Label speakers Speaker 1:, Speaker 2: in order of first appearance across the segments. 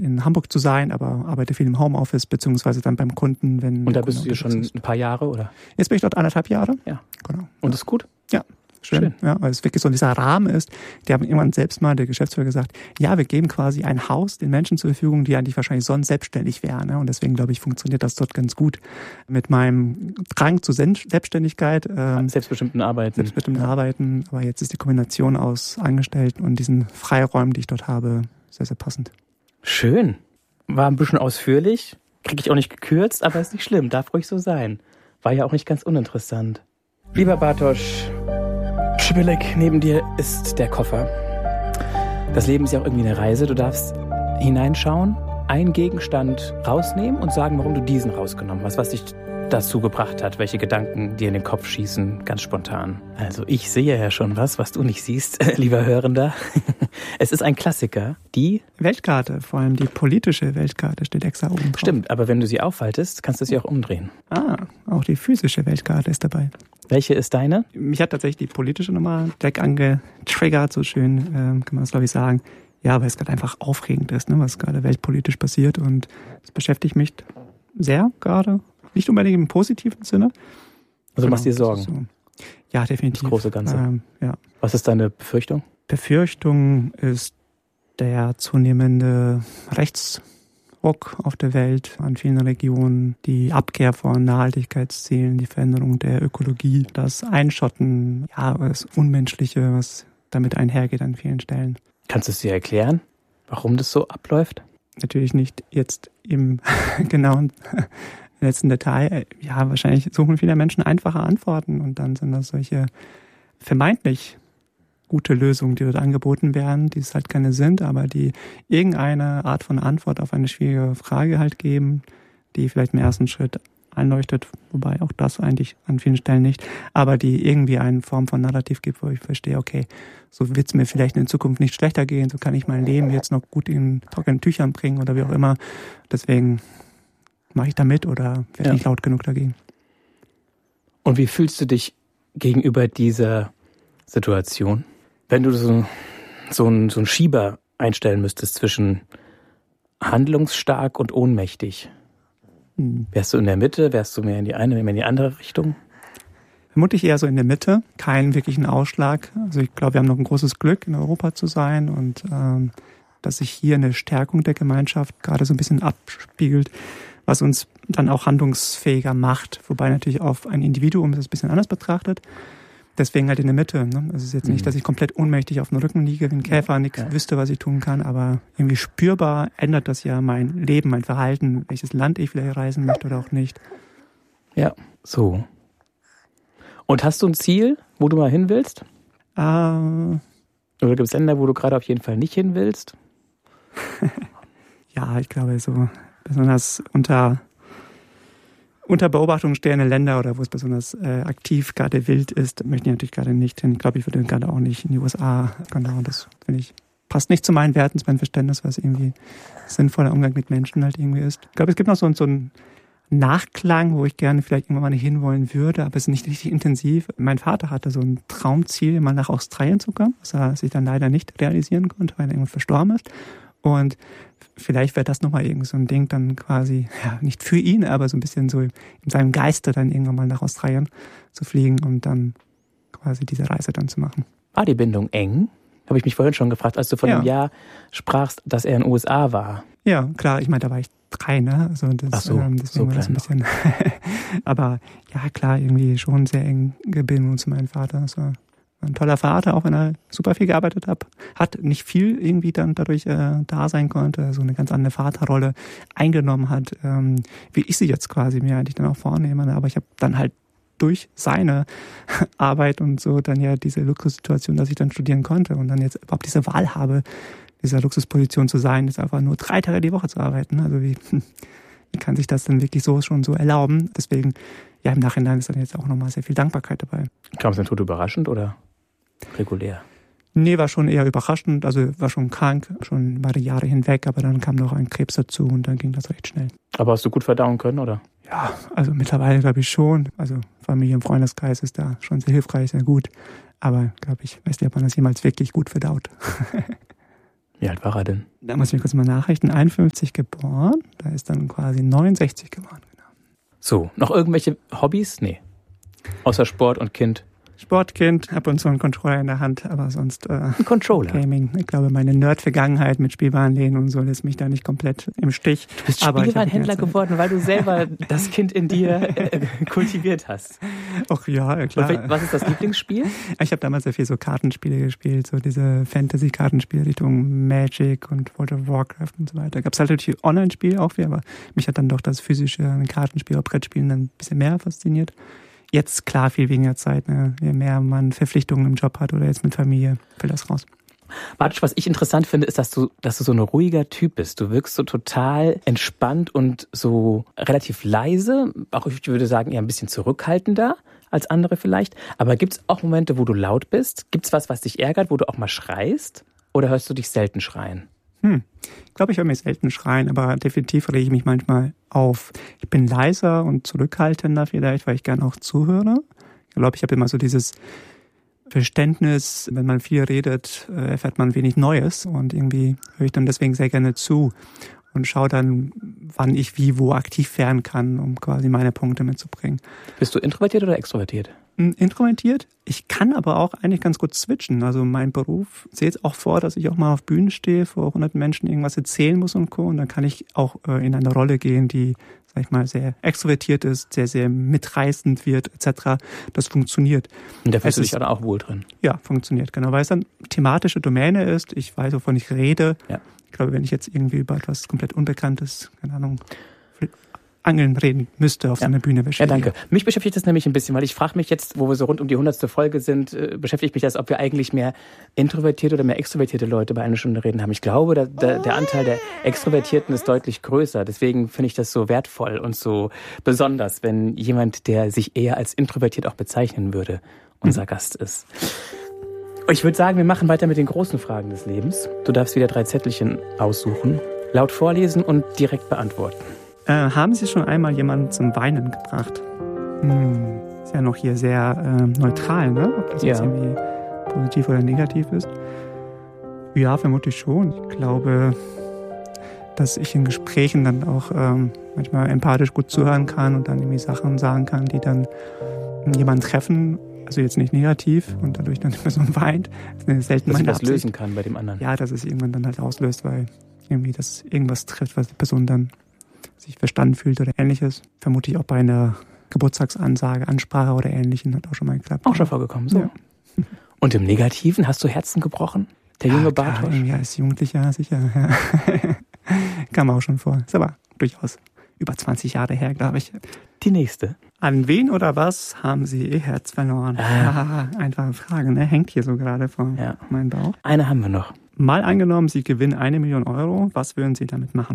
Speaker 1: in Hamburg zu sein, aber arbeite viel im Homeoffice, beziehungsweise dann beim Kunden, wenn...
Speaker 2: Und da bist du hier schon ein paar Jahre, oder?
Speaker 1: Jetzt bin ich dort 1,5 Jahre.
Speaker 2: Ja.
Speaker 1: Genau.
Speaker 2: Und ist gut?
Speaker 1: Ja. Schön. Ja, weil es wirklich so dieser Rahmen ist. Die haben irgendwann selbst mal, der Geschäftsführer, gesagt, ja, wir geben quasi ein Haus den Menschen zur Verfügung, die eigentlich wahrscheinlich sonst selbstständig wären. Ne? Und deswegen, glaube ich, funktioniert das dort ganz gut mit meinem Drang zur Selbstständigkeit.
Speaker 2: Selbstbestimmten Arbeiten.
Speaker 1: Aber jetzt ist die Kombination aus Angestellten und diesen Freiräumen, die ich dort habe, sehr, sehr passend.
Speaker 2: Schön. War ein bisschen ausführlich. Kriege ich auch nicht gekürzt, aber ist nicht schlimm. Darf ruhig so sein. War ja auch nicht ganz uninteressant. Lieber Bartosz Przybyłek, neben dir ist der Koffer. Das Leben ist ja auch irgendwie eine Reise. Du darfst hineinschauen, einen Gegenstand rausnehmen und sagen, warum du diesen rausgenommen hast, was dich dazu gebracht hat, welche Gedanken dir in den Kopf schießen, ganz spontan. Also ich sehe ja schon was du nicht siehst, lieber Hörender. Es ist ein Klassiker, die
Speaker 1: Weltkarte, vor allem die politische Weltkarte steht extra oben drauf.
Speaker 2: Stimmt, aber wenn du sie aufhaltest, kannst du sie auch umdrehen.
Speaker 1: Auch die physische Weltkarte ist dabei.
Speaker 2: Welche ist deine?
Speaker 1: Mich hat tatsächlich die politische Nummer direkt angetriggert, so schön kann man das, glaube ich, sagen. Ja, weil es gerade einfach aufregend ist, ne, was gerade weltpolitisch passiert, und es beschäftigt mich sehr gerade. Nicht unbedingt im positiven Sinne.
Speaker 2: Also du machst dir Sorgen?
Speaker 1: So. Ja, definitiv.
Speaker 2: Das große Ganze.
Speaker 1: Ja.
Speaker 2: Was ist deine Befürchtung?
Speaker 1: Befürchtung ist der zunehmende Rechtsruck auf der Welt an vielen Regionen, die Abkehr von Nachhaltigkeitszielen, die Veränderung der Ökologie, das Einschotten, ja, das Unmenschliche, was damit einhergeht an vielen Stellen.
Speaker 2: Kannst du es dir erklären, warum das so abläuft?
Speaker 1: Natürlich nicht jetzt im genauen letzten Detail. Ja, wahrscheinlich suchen viele Menschen einfache Antworten, und dann sind das solche vermeintlich gute Lösungen, die dort angeboten werden, die es halt keine sind, aber die irgendeine Art von Antwort auf eine schwierige Frage halt geben, die vielleicht im ersten Schritt einleuchtet, wobei auch das eigentlich an vielen Stellen nicht, aber die irgendwie eine Form von Narrativ gibt, wo ich verstehe, okay, so wird es mir vielleicht in Zukunft nicht schlechter gehen, so kann ich mein Leben jetzt noch gut in trockenen Tüchern bringen oder wie auch immer. Deswegen mache ich da mit oder werde nicht laut genug dagegen.
Speaker 2: Und wie fühlst du dich gegenüber dieser Situation? Wenn du so einen Schieber einstellen müsstest zwischen handlungsstark und ohnmächtig, wärst du in der Mitte? Wärst du mehr in die eine, mehr in die andere Richtung?
Speaker 1: Vermutlich eher so in der Mitte. Keinen wirklichen Ausschlag. Also ich glaube, wir haben noch ein großes Glück, in Europa zu sein, und dass sich hier eine Stärkung der Gemeinschaft gerade so ein bisschen abspiegelt, was uns dann auch handlungsfähiger macht. Wobei natürlich auf ein Individuum das ein bisschen anders betrachtet. Deswegen halt in der Mitte. Ne? Also es ist jetzt nicht, dass ich komplett ohnmächtig auf dem Rücken liege wie ein Käfer, nichts wüsste, was ich tun kann, aber irgendwie spürbar ändert das ja mein Leben, mein Verhalten, welches Land ich vielleicht reisen möchte oder auch nicht.
Speaker 2: Ja, so. Und hast du ein Ziel, wo du mal hin willst? Oder gibt es Länder, wo du gerade auf jeden Fall nicht hin willst?
Speaker 1: Ja, ich glaube, so besonders unter Beobachtung stehende Länder oder wo es besonders aktiv gerade wild ist, möchte ich natürlich gerade nicht hin. Ich glaube, ich würde gerade auch nicht in die USA. Genau, das finde ich passt nicht zu meinen Werten, zu meinem Verständnis, was irgendwie sinnvoller Umgang mit Menschen halt irgendwie ist. Ich glaube, es gibt noch so einen Nachklang, wo ich gerne vielleicht irgendwann mal hinwollen würde, aber es ist nicht richtig intensiv. Mein Vater hatte so ein Traumziel, mal nach Australien zu kommen, was er sich dann leider nicht realisieren konnte, weil er irgendwann verstorben ist. Und vielleicht wäre das nochmal irgend so ein Ding dann quasi, ja, nicht für ihn, aber so ein bisschen so in seinem Geiste dann irgendwann mal nach Australien zu fliegen und dann quasi diese Reise dann zu machen.
Speaker 2: War die Bindung eng? Habe ich mich vorhin schon gefragt, als du von einem Jahr sprachst, dass er in den USA war.
Speaker 1: Ja, klar, ich meine, da war ich 3, ne? Also das,
Speaker 2: ach so,
Speaker 1: deswegen
Speaker 2: so
Speaker 1: war das ein bisschen. Aber ja, klar, irgendwie schon sehr enge Bindung zu meinem Vater. Das war ein toller Vater, auch wenn er super viel gearbeitet hat, nicht viel irgendwie dann dadurch da sein konnte, so eine ganz andere Vaterrolle eingenommen hat, wie ich sie jetzt quasi mir eigentlich dann auch vornehme. Aber ich habe dann halt durch seine Arbeit und so dann ja diese Luxussituation, dass ich dann studieren konnte und dann jetzt überhaupt diese Wahl habe, dieser Luxusposition zu sein, jetzt einfach nur 3 Tage die Woche zu arbeiten. Also wie kann sich das dann wirklich schon so erlauben? Deswegen, ja, im Nachhinein ist dann jetzt auch nochmal sehr viel Dankbarkeit dabei.
Speaker 2: Kam es denn tot überraschend oder regulär?
Speaker 1: Nee, war schon eher überraschend. Also war schon krank, schon über die Jahre hinweg, aber dann kam noch ein Krebs dazu und dann ging das recht schnell.
Speaker 2: Aber hast du gut verdauen können, oder?
Speaker 1: Ja, also mittlerweile glaube ich schon. Also Familie und Freundeskreis ist da schon sehr hilfreich, sehr gut. Aber glaube ich, weiß nicht, ob man das jemals wirklich gut verdaut.
Speaker 2: Wie alt war er denn?
Speaker 1: Da muss ich kurz mal nachrichten. 51 geboren, da ist dann quasi 69 geworden. Genau.
Speaker 2: So, noch irgendwelche Hobbys? Nee. Außer Sport und Kind.
Speaker 1: Sportkind, ab und zu einen Controller in der Hand, aber sonst
Speaker 2: ein Controller.
Speaker 1: Gaming. Ich glaube, meine Nerd-Vergangenheit mit Spielwarenläden und so lässt mich da nicht komplett im Stich.
Speaker 2: Du bist Spielwarenhändler geworden, weil du selber das Kind in dir kultiviert hast.
Speaker 1: Ach ja, klar.
Speaker 2: Und was ist das Lieblingsspiel?
Speaker 1: Ich habe damals sehr viel so Kartenspiele gespielt, so diese Fantasy-Kartenspiele Richtung Magic und World of Warcraft und so weiter. Gab es halt natürlich Online-Spiele auch viel, aber mich hat dann doch das physische Kartenspiel oder Brettspielen dann ein bisschen mehr fasziniert. Jetzt klar viel weniger Zeit, ne? Je mehr man Verpflichtungen im Job hat oder jetzt mit Familie, fällt das raus.
Speaker 2: Bartosz, was ich interessant finde, ist, dass du so ein ruhiger Typ bist. Du wirkst so total entspannt und so relativ leise. Auch ich würde sagen, eher ein bisschen zurückhaltender als andere vielleicht. Aber gibt es auch Momente, wo du laut bist? Gibt es was dich ärgert, wo du auch mal schreist? Oder hörst du dich selten schreien?
Speaker 1: Ich glaube, ich höre mich selten schreien, aber definitiv rege ich mich manchmal auf. Ich bin leiser und zurückhaltender vielleicht, weil ich gerne auch zuhöre. Ich glaube, ich habe immer so dieses Verständnis, wenn man viel redet, erfährt man wenig Neues und irgendwie höre ich dann deswegen sehr gerne zu und schaue dann, wann ich wie wo aktiv werden kann, um quasi meine Punkte mitzubringen.
Speaker 2: Bist du introvertiert oder extrovertiert?
Speaker 1: Introvertiert. Ich kann aber auch eigentlich ganz gut switchen. Also mein Beruf sieht auch vor, dass ich auch mal auf Bühnen stehe, vor 100 Menschen irgendwas erzählen muss und Co. Und dann kann ich auch in eine Rolle gehen, die, sag ich mal, sehr extrovertiert ist, sehr, sehr mitreißend wird, etc. Das funktioniert.
Speaker 2: Und da fühlst du dich auch wohl drin?
Speaker 1: Ja, funktioniert, genau. Weil es dann thematische Domäne ist. Ich weiß, wovon ich rede. Ja. Ich glaube, wenn ich jetzt irgendwie über etwas komplett Unbekanntes, keine Ahnung, Angeln reden müsste auf so einer Bühne.
Speaker 2: Ja, danke. Mich beschäftigt das nämlich ein bisschen, weil ich frage mich jetzt, wo wir so rund um die 100. Folge sind, beschäftigt mich das, ob wir eigentlich mehr introvertierte oder mehr extrovertierte Leute bei einer Stunde reden haben. Ich glaube, der Anteil der Extrovertierten ist deutlich größer. Deswegen finde ich das so wertvoll und so besonders, wenn jemand, der sich eher als introvertiert auch bezeichnen würde, unser Gast ist. Ich würde sagen, wir machen weiter mit den großen Fragen des Lebens. Du darfst wieder 3 Zettelchen aussuchen, laut vorlesen und direkt beantworten.
Speaker 1: Haben Sie schon einmal jemanden zum Weinen gebracht? Ist ja noch hier sehr neutral, ne? Ob das jetzt irgendwie positiv oder negativ ist. Ja, vermutlich schon. Ich glaube, dass ich in Gesprächen dann auch manchmal empathisch gut zuhören kann und dann irgendwie Sachen sagen kann, die dann jemanden treffen. Also jetzt nicht negativ und dadurch dann die Person weint. Das ist selten meine Absicht.
Speaker 2: Dass lösen kann bei dem anderen.
Speaker 1: Ja, dass es irgendwann dann halt auslöst, weil irgendwie das irgendwas trifft, was die Person dann sich verstanden fühlt oder Ähnliches. Vermutlich auch bei einer Geburtstagsansage, Ansprache oder Ähnlichem hat auch schon mal geklappt.
Speaker 2: Auch schon vorgekommen, so. Ja. Und im Negativen hast du Herzen gebrochen? Der junge Bartosz?
Speaker 1: Ja, als Jugendlicher sicher. Ja. Kam auch schon vor. Ist aber durchaus über 20 Jahre her, glaube ich.
Speaker 2: Die nächste.
Speaker 1: An wen oder was haben Sie Ihr Herz verloren? Einfache Frage, ne? Hängt hier so gerade vor meinem Bauch.
Speaker 2: Eine haben wir noch.
Speaker 1: Mal angenommen, Sie gewinnen 1 Million Euro. Was würden Sie damit machen?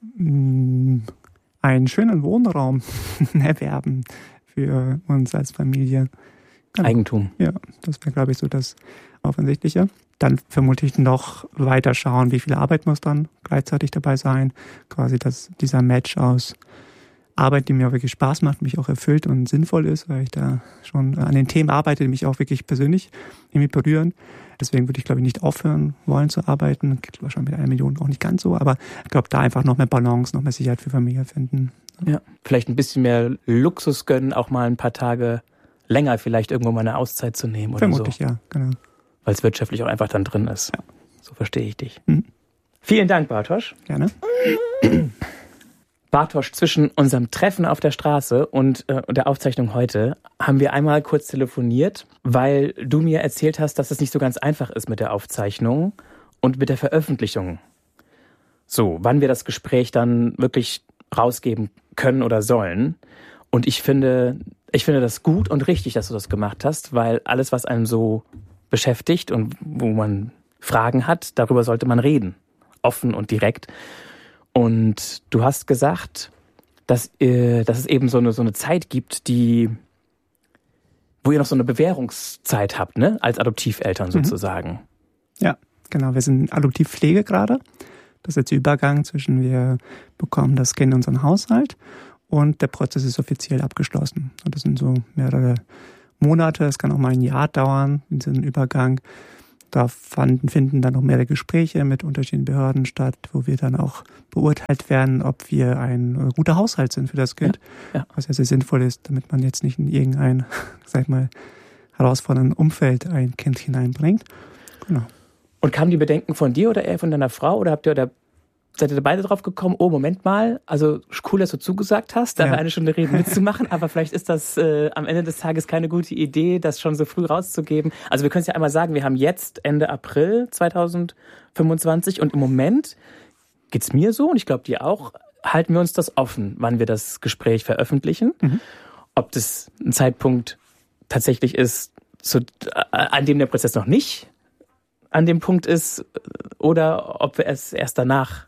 Speaker 1: Einen schönen Wohnraum erwerben für uns als Familie.
Speaker 2: Eigentum.
Speaker 1: Ja, das wäre, glaube ich, so das Offensichtliche. Dann vermutlich noch weiter schauen, wie viel Arbeit muss dann gleichzeitig dabei sein. Quasi dieser Match aus Arbeit, die mir auch wirklich Spaß macht, mich auch erfüllt und sinnvoll ist, weil ich da schon an den Themen arbeite, die mich auch wirklich persönlich irgendwie berühren. Deswegen würde ich, glaube ich, nicht aufhören wollen zu arbeiten. Geht wahrscheinlich mit 1 Million auch nicht ganz so, aber ich glaube, da einfach noch mehr Balance, noch mehr Sicherheit für Familie finden.
Speaker 2: Ja, vielleicht ein bisschen mehr Luxus gönnen, auch mal ein paar Tage länger vielleicht irgendwo mal eine Auszeit zu nehmen oder
Speaker 1: vermutlich,
Speaker 2: so.
Speaker 1: Ja, genau.
Speaker 2: Weil es wirtschaftlich auch einfach dann drin ist. Ja. So verstehe ich dich.
Speaker 1: Mhm.
Speaker 2: Vielen Dank, Bartosz.
Speaker 1: Gerne.
Speaker 2: Bartosz, zwischen unserem Treffen auf der Straße und der Aufzeichnung heute haben wir einmal kurz telefoniert, weil du mir erzählt hast, dass es nicht so ganz einfach ist mit der Aufzeichnung und mit der Veröffentlichung. So, wann wir das Gespräch dann wirklich rausgeben können oder sollen. Und ich finde das gut und richtig, dass du das gemacht hast, weil alles, was einen so beschäftigt und wo man Fragen hat, darüber sollte man reden. Offen und direkt. Und du hast gesagt, dass es eben so eine Zeit gibt, wo ihr noch so eine Bewährungszeit habt, ne? Als Adoptiveltern sozusagen.
Speaker 1: Ja, genau. Wir sind in Adoptivpflege gerade. Das ist jetzt der Übergang zwischen wir bekommen das Kind in unseren Haushalt und der Prozess ist offiziell abgeschlossen. Und das sind so mehrere Monate, es kann auch mal ein Jahr dauern, diesen Übergang. da finden dann noch mehrere Gespräche mit unterschiedlichen Behörden statt, wo wir dann auch beurteilt werden, ob wir ein guter Haushalt sind für das Kind. Ja. Was ja sehr sinnvoll ist, damit man jetzt nicht in irgendein, sag ich mal, herausforderndes Umfeld ein Kind hineinbringt. Genau.
Speaker 2: Und kamen die Bedenken von dir oder eher von deiner Frau? Oder seid ihr beide drauf gekommen, oh, Moment mal, also cool, dass du zugesagt hast, da eine Stunde reden mitzumachen, aber vielleicht ist das am Ende des Tages keine gute Idee, das schon so früh rauszugeben. Also wir können es ja einmal sagen, wir haben jetzt Ende April 2025 und im Moment geht's mir so und ich glaube dir auch, halten wir uns das offen, wann wir das Gespräch veröffentlichen. Mhm. Ob das ein Zeitpunkt tatsächlich ist, an dem der Prozess noch nicht an dem Punkt ist oder ob wir es erst danach.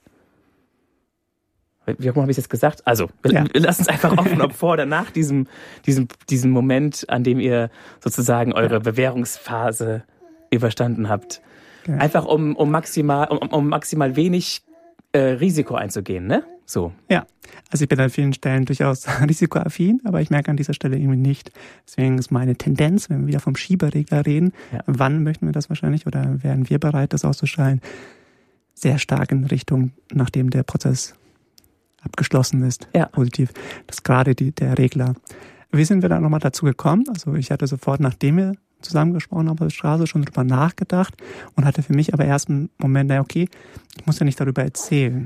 Speaker 2: Wie habe ich es jetzt gesagt? Also, wir lassen es einfach offen, ob vor oder nach diesem Moment, an dem ihr sozusagen eure Bewährungsphase überstanden habt. Ja. Einfach um maximal wenig Risiko einzugehen, ne? So.
Speaker 1: Ja, also ich bin an vielen Stellen durchaus risikoaffin, aber ich merke an dieser Stelle irgendwie nicht. Deswegen ist meine Tendenz, wenn wir wieder vom Schieberegler reden, wann möchten wir das wahrscheinlich oder wären wir bereit, das auszuschalten, sehr stark in Richtung, nachdem der Prozess abgeschlossen ist, positiv. Das ist gerade der Regler. Wie sind wir dann nochmal dazu gekommen? Also ich hatte sofort, nachdem wir zusammengesprochen haben auf der Straße, schon drüber nachgedacht und hatte für mich aber erst einen Moment, ich muss ja nicht darüber erzählen.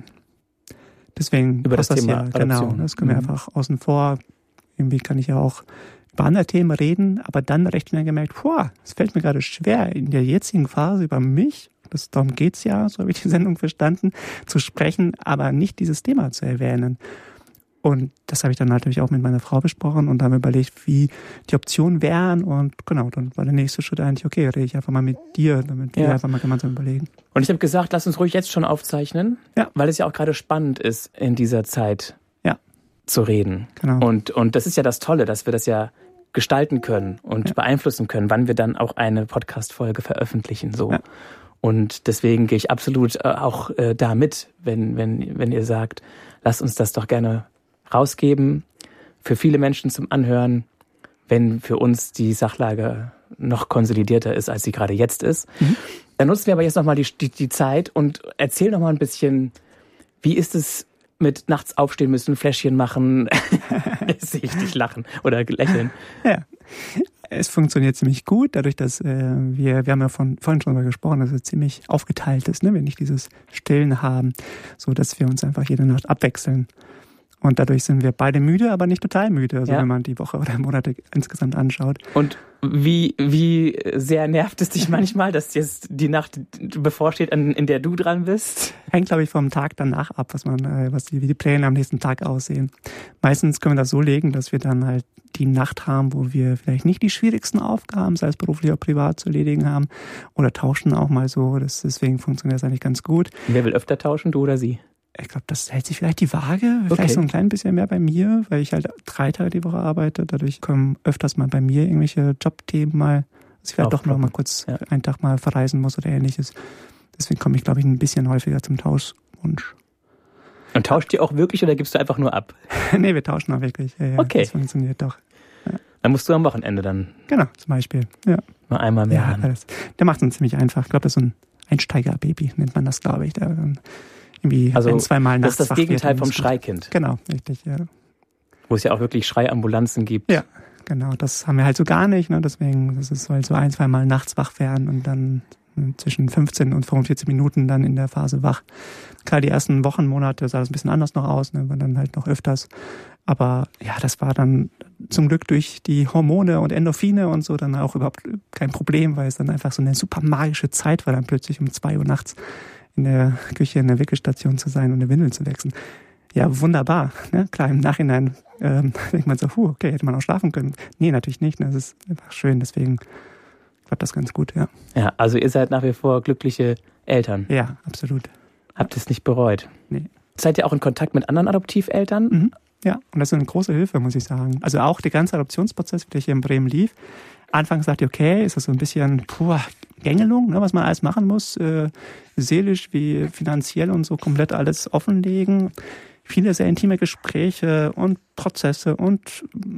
Speaker 1: Deswegen
Speaker 2: über das Thema
Speaker 1: Adoption. Genau, das können wir einfach außen vor. Irgendwie kann ich ja auch über andere Themen reden, aber dann recht schnell gemerkt, es fällt mir gerade schwer, in der jetzigen Phase über mich, darum geht's ja, so habe ich die Sendung verstanden, zu sprechen, aber nicht dieses Thema zu erwähnen. Und das habe ich dann natürlich auch mit meiner Frau besprochen und haben überlegt, wie die Optionen wären. Und genau, dann war der nächste Schritt eigentlich, rede ich einfach mal mit dir, damit wir einfach mal gemeinsam überlegen.
Speaker 2: Und ich habe gesagt, lass uns ruhig jetzt schon aufzeichnen, weil es ja auch gerade spannend ist, in dieser Zeit zu reden.
Speaker 1: Genau.
Speaker 2: Und das ist ja das Tolle, dass wir das ja gestalten können und beeinflussen können, wann wir dann auch eine Podcast-Folge veröffentlichen. So. Ja. Und deswegen gehe ich absolut auch da mit, wenn ihr sagt, lasst uns das doch gerne rausgeben für viele Menschen zum Anhören, wenn für uns die Sachlage noch konsolidierter ist, als sie gerade jetzt ist. Mhm. Dann nutzen wir aber jetzt nochmal die Zeit und erzähl nochmal ein bisschen, wie ist es mit nachts aufstehen müssen, Fläschchen machen, sehe ich dich lachen oder lächeln.
Speaker 1: Ja. Es funktioniert ziemlich gut, dadurch, dass wir haben ja vorhin schon darüber gesprochen, dass es ziemlich aufgeteilt ist, ne? Wir nicht dieses Stillen haben, so dass wir uns einfach jede Nacht abwechseln. Und dadurch sind wir beide müde, aber nicht total müde, also wenn man die Woche oder Monate insgesamt anschaut.
Speaker 2: Und wie sehr nervt es dich manchmal, dass jetzt die Nacht bevorsteht, in der du dran bist?
Speaker 1: Hängt, glaube ich, vom Tag danach ab, wie die Pläne am nächsten Tag aussehen. Meistens können wir das so legen, dass wir dann halt die Nacht haben, wo wir vielleicht nicht die schwierigsten Aufgaben, sei es beruflich oder privat, zu erledigen haben. Oder tauschen auch mal so. Deswegen funktioniert das eigentlich ganz gut.
Speaker 2: Wer will öfter tauschen, du oder sie?
Speaker 1: Ich glaube, das hält sich vielleicht die Waage. Vielleicht so ein klein bisschen mehr bei mir, weil ich halt 3 Tage die Woche arbeite. Dadurch kommen öfters mal bei mir irgendwelche Jobthemen mal, dass ich vielleicht doch noch mal kurz einen Tag mal verreisen muss oder ähnliches. Deswegen komme ich, glaube ich, ein bisschen häufiger zum Tauschwunsch.
Speaker 2: Und tauscht ihr auch wirklich oder gibst du einfach nur ab?
Speaker 1: Nee, wir tauschen auch wirklich. Ja,
Speaker 2: okay.
Speaker 1: Das funktioniert doch. Ja.
Speaker 2: Dann musst du am Wochenende dann.
Speaker 1: Genau, zum Beispiel. Ja.
Speaker 2: Mal einmal mehr.
Speaker 1: Ja, der macht es ziemlich einfach. Ich glaube, das ist so ein Einsteiger-Baby, nennt man das, glaube ich. Der dann irgendwie
Speaker 2: also
Speaker 1: 1-2 Mal nachts.
Speaker 2: Das ist das Gegenteil vom Schreikind.
Speaker 1: Genau, richtig, ja.
Speaker 2: Wo es ja auch wirklich Schreiambulanzen gibt.
Speaker 1: Ja, genau. Das haben wir halt so gar nicht. Ne? Deswegen, das ist halt so 1-2 Mal nachts wach werden und dann zwischen 15 und 45 Minuten dann in der Phase wach. Klar, die ersten Wochen, Monate sah das ein bisschen anders noch aus, ne? War dann halt noch öfters. Aber ja, das war dann zum Glück durch die Hormone und Endorphine und so dann auch überhaupt kein Problem, weil es dann einfach so eine super magische Zeit war, dann plötzlich um 2 Uhr nachts in der Küche in der Wickelstation zu sein und eine Windel zu wechseln. Ja, wunderbar. Ne? Klar, im Nachhinein denkt man so, okay, hätte man auch schlafen können. Nee, natürlich nicht. Ne? Das ist einfach schön, deswegen klappt das ganz gut, ja.
Speaker 2: Ja, also ihr seid nach wie vor glückliche Eltern.
Speaker 1: Ja, absolut.
Speaker 2: Habt es nicht bereut?
Speaker 1: Nee.
Speaker 2: Seid ihr auch in Kontakt mit anderen Adoptiveltern?
Speaker 1: Mhm. Ja, und das ist eine große Hilfe, muss ich sagen. Also auch der ganze Adoptionsprozess, der hier in Bremen lief. Anfangs dachte ich, okay, ist das so ein bisschen Gängelung, ne, was man alles machen muss, seelisch wie finanziell und so komplett alles offenlegen. Viele sehr intime Gespräche und Prozesse und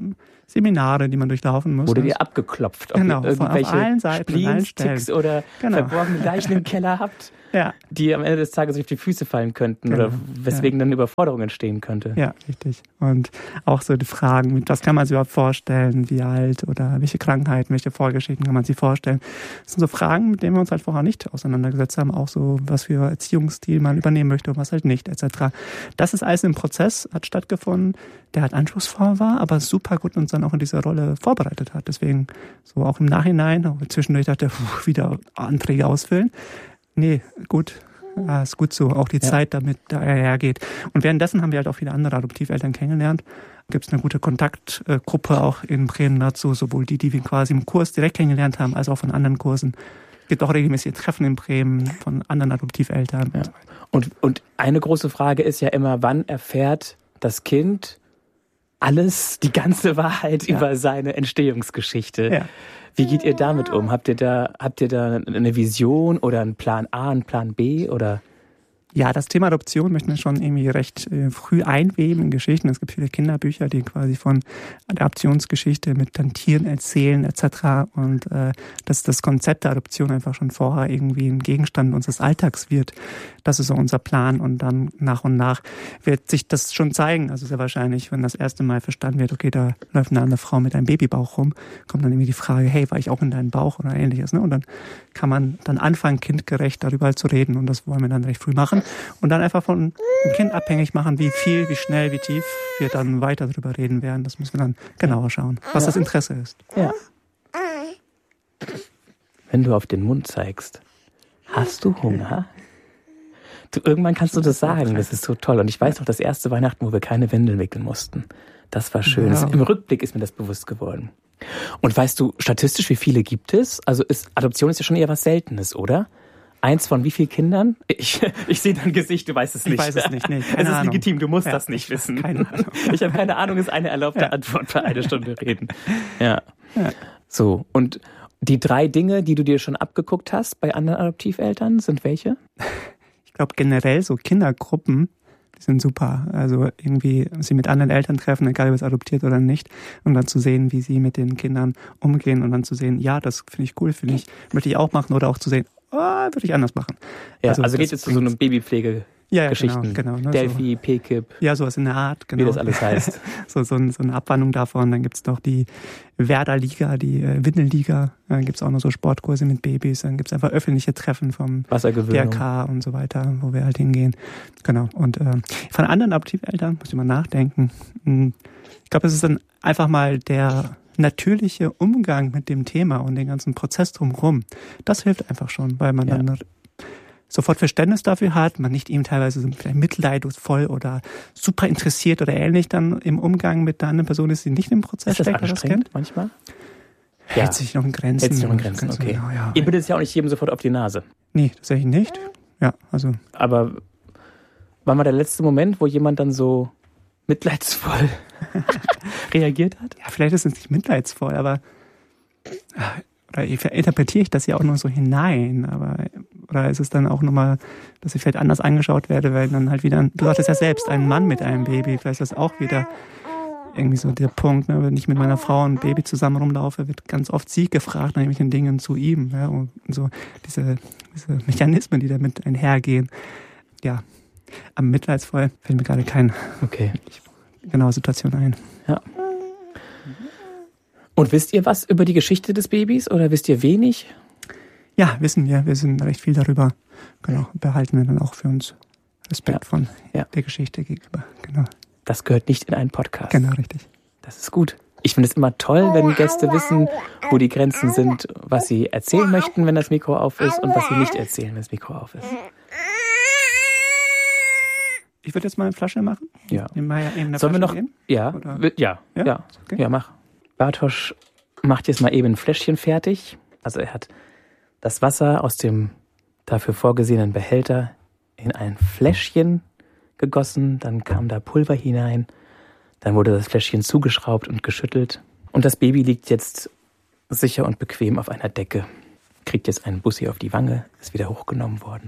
Speaker 1: Seminare, die man durchlaufen muss.
Speaker 2: Wurde dir abgeklopft, ob
Speaker 1: Genau,
Speaker 2: ihr irgendwelche
Speaker 1: auf allen Seiten,
Speaker 2: Spleens, Ticks oder verborgene Leichen im Keller habt, die am Ende des Tages auf die Füße fallen könnten oder weswegen dann Überforderung entstehen könnte.
Speaker 1: Ja, richtig. Und auch so die Fragen, was kann man sich überhaupt vorstellen, wie alt oder welche Krankheiten, welche Vorgeschichten kann man sich vorstellen. Das sind so Fragen, mit denen wir uns halt vorher nicht auseinandergesetzt haben, auch so, was für Erziehungsstil man übernehmen möchte und was halt nicht, etc. Das ist alles im Prozess, hat stattgefunden, der halt anspruchsvoll war, aber super gut uns dann auch in dieser Rolle vorbereitet hat. Deswegen so auch im Nachhinein, auch zwischendurch dachte ich, wieder Anträge ausfüllen. Nee, gut, ist gut so. Auch die Zeit damit dahergeht. Und währenddessen haben wir halt auch viele andere Adoptiveltern kennengelernt. Gibt es eine gute Kontaktgruppe auch in Bremen dazu, sowohl die wir quasi im Kurs direkt kennengelernt haben, als auch von anderen Kursen. Es gibt auch regelmäßige Treffen in Bremen von anderen Adoptiveltern.
Speaker 2: Ja. Und eine große Frage ist ja immer, wann erfährt das Kind alles, die ganze Wahrheit über seine Entstehungsgeschichte? Ja. Wie geht ihr damit um? Habt ihr da eine Vision oder einen Plan A, einen Plan B oder?
Speaker 1: Ja, das Thema Adoption möchten wir schon irgendwie recht früh einweben in Geschichten. Es gibt viele Kinderbücher, die quasi von Adoptionsgeschichte mit dann Tieren erzählen etc. Und dass das Konzept der Adoption einfach schon vorher irgendwie ein Gegenstand unseres Alltags wird. Das ist so unser Plan. Und dann nach und nach wird sich das schon zeigen. Also sehr wahrscheinlich, wenn das erste Mal verstanden wird, okay, da läuft eine andere Frau mit einem Babybauch rum, kommt dann irgendwie die Frage, hey, war ich auch in deinem Bauch oder ähnliches. Ne? Und dann kann man dann anfangen, kindgerecht darüber zu reden. Und das wollen wir dann recht früh machen. Und dann einfach von dem Kind abhängig machen, wie viel, wie schnell, wie tief wir dann weiter darüber reden werden. Das müssen wir dann genauer schauen, was das Interesse ist.
Speaker 2: Ja. Wenn du auf den Mund zeigst, hast du Hunger? Irgendwann kannst du das sagen, das ist so toll. Und ich weiß noch, das erste Weihnachten, wo wir keine Windeln wickeln mussten. Das war schön. Ja. Im Rückblick ist mir das bewusst geworden. Und weißt du, statistisch, wie viele gibt es? Also Adoption ist ja schon eher was Seltenes, oder? Eins von wie vielen Kindern? Ich sehe dein Gesicht, du weißt es nicht.
Speaker 1: Ich weiß es nicht, nee,
Speaker 2: es ist legitim, du musst das nicht wissen.
Speaker 1: Keine Ahnung.
Speaker 2: Ich habe keine Ahnung, ist eine erlaubte Antwort für eine Stunde reden. Ja. So, und die 3 Dinge, die du dir schon abgeguckt hast bei anderen Adoptiveltern, sind welche?
Speaker 1: Ich glaube generell so Kindergruppen, die sind super. Also irgendwie sie mit anderen Eltern treffen, egal ob es adoptiert oder nicht, und dann zu sehen, wie sie mit den Kindern umgehen und dann zu sehen, ja, das finde ich cool, möchte ich auch machen, oder auch zu sehen, würde ich anders machen.
Speaker 2: Ja, also geht es zu so einem Babypflege-Geschichten.
Speaker 1: Genau, ne,
Speaker 2: Delphi,
Speaker 1: so.
Speaker 2: PKIP.
Speaker 1: Ja, sowas in der Art, genau.
Speaker 2: Wie das alles heißt.
Speaker 1: so eine Abwandlung davon. Dann gibt's noch die Werder-Liga, die Windelliga. Dann gibt's auch noch so Sportkurse mit Babys. Dann gibt's einfach öffentliche Treffen vom DRK und so weiter, wo wir halt hingehen. Genau. Und von anderen Adoptiveltern muss ich mal nachdenken. Ich glaube, es ist dann einfach mal der natürliche Umgang mit dem Thema und den ganzen Prozess drumherum. Das hilft einfach schon, weil man dann sofort Verständnis dafür hat, man nicht eben teilweise so vielleicht mitleidungsvoll oder super interessiert oder ähnlich dann im Umgang mit der anderen Person ist, die nicht im Prozess steckt.
Speaker 2: Ist das anstrengend manchmal?
Speaker 1: Hält sich noch in Grenzen.
Speaker 2: Okay.
Speaker 1: Genau, ja.
Speaker 2: Ihr bittet es ja auch nicht jedem sofort auf die Nase.
Speaker 1: Nee, tatsächlich nicht. Ja, also.
Speaker 2: Aber war mal der letzte Moment, wo jemand dann so mitleidsvoll reagiert hat?
Speaker 1: Ja, vielleicht ist es nicht mitleidsvoll, aber oder interpretiere ich das ja auch nur so hinein, aber oder ist es dann auch nochmal, dass ich vielleicht anders angeschaut werde, weil dann halt wieder, du hattest ja selbst einen Mann mit einem Baby, vielleicht ist das auch wieder irgendwie so der Punkt, ne? Wenn ich mit meiner Frau und Baby zusammen rumlaufe, wird ganz oft sie gefragt nach irgendwelchen Dingen zu ihm, ja? Und so diese Mechanismen, die damit einhergehen. Ja, am mitleidsvoll fällt mir gerade keine genaue Situation ein.
Speaker 2: Ja. Und wisst ihr was über die Geschichte des Babys oder wisst ihr wenig?
Speaker 1: Ja, wissen wir. Wir wissen recht viel darüber. Genau, behalten wir dann auch für uns Respekt von der Geschichte gegenüber. Genau.
Speaker 2: Das gehört nicht in einen Podcast.
Speaker 1: Genau, richtig.
Speaker 2: Das ist gut. Ich finde es immer toll, wenn Gäste wissen, wo die Grenzen sind, was sie erzählen möchten, wenn das Mikro auf ist und was sie nicht erzählen, wenn das Mikro auf ist.
Speaker 1: Ich würde jetzt mal eine Flasche machen.
Speaker 2: Ja.
Speaker 1: Sollen wir noch?
Speaker 2: Geben? Ja. Okay. Mach. Bartosz macht jetzt mal eben ein Fläschchen fertig. Also er hat das Wasser aus dem dafür vorgesehenen Behälter in ein Fläschchen gegossen. Dann kam da Pulver hinein. Dann wurde das Fläschchen zugeschraubt und geschüttelt. Und das Baby liegt jetzt sicher und bequem auf einer Decke. Kriegt jetzt einen Bussi auf die Wange, ist wieder hochgenommen worden.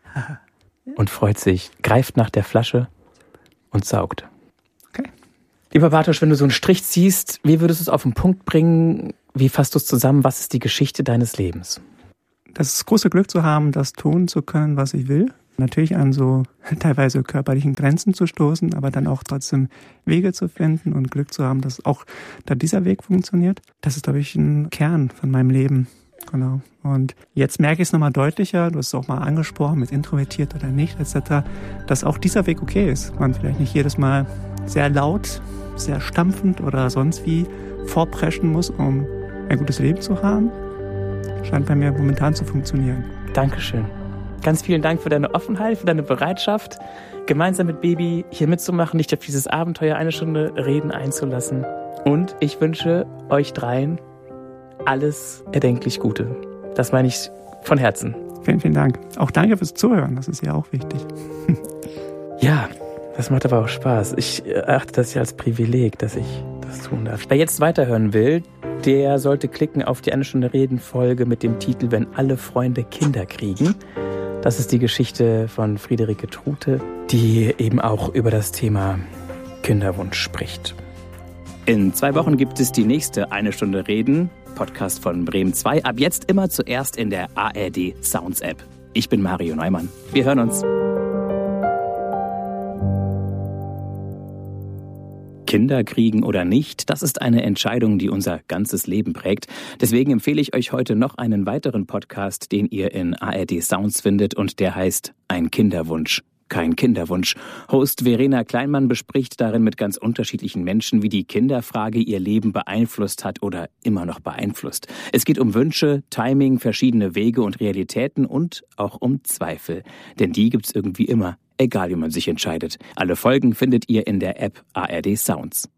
Speaker 2: Und freut sich, greift nach der Flasche und saugt.
Speaker 1: Okay.
Speaker 2: Lieber Bartosz, wenn du so einen Strich ziehst, wie würdest du es auf den Punkt bringen? Wie fasst du es zusammen? Was ist die Geschichte deines Lebens?
Speaker 1: Das große Glück zu haben, das tun zu können, was ich will. Natürlich an so teilweise körperlichen Grenzen zu stoßen, aber dann auch trotzdem Wege zu finden und Glück zu haben, dass auch da dieser Weg funktioniert. Das ist, glaube ich, ein Kern von meinem Leben. Genau. Und jetzt merke ich es nochmal deutlicher, du hast es auch mal angesprochen, mit introvertiert oder nicht, etc., dass auch dieser Weg okay ist. Man vielleicht nicht jedes Mal sehr laut, sehr stampfend oder sonst wie vorpreschen muss, um ein gutes Leben zu haben. Scheint bei mir momentan zu funktionieren.
Speaker 2: Dankeschön. Ganz vielen Dank für deine Offenheit, für deine Bereitschaft, gemeinsam mit Baby hier mitzumachen, dich auf dieses Abenteuer 1 Stunde Reden einzulassen. Und ich wünsche euch dreien alles erdenklich Gute. Das meine ich von Herzen.
Speaker 1: Vielen, vielen Dank. Auch danke fürs Zuhören, das ist ja auch wichtig.
Speaker 2: Ja, das macht aber auch Spaß. Ich erachte das ja als Privileg, dass ich das tun darf. Wer jetzt weiterhören will, der sollte klicken auf die 1 Stunde Reden Folge mit dem Titel Wenn alle Freunde Kinder kriegen. Das ist die Geschichte von Friederike Trute, die eben auch über das Thema Kinderwunsch spricht. In 2 Wochen gibt es die nächste 1 Stunde Reden, Podcast von Bremen 2. Ab jetzt immer zuerst in der ARD Sounds App. Ich bin Mario Neumann. Wir hören uns. Kinder kriegen oder nicht, das ist eine Entscheidung, die unser ganzes Leben prägt. Deswegen empfehle ich euch heute noch einen weiteren Podcast, den ihr in ARD Sounds findet und der heißt Ein Kinderwunsch. Kein Kinderwunsch. Host Verena Kleinmann bespricht darin mit ganz unterschiedlichen Menschen, wie die Kinderfrage ihr Leben beeinflusst hat oder immer noch beeinflusst. Es geht um Wünsche, Timing, verschiedene Wege und Realitäten und auch um Zweifel. Denn die gibt's irgendwie immer, egal wie man sich entscheidet. Alle Folgen findet ihr in der App ARD Sounds.